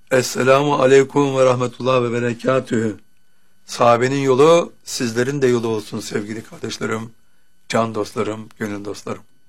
Esselamu aleyküm ve rahmetullah ve berekatühü. Sahabenin yolu sizlerin de yolu olsun sevgili kardeşlerim, can dostlarım, gönül dostlarım.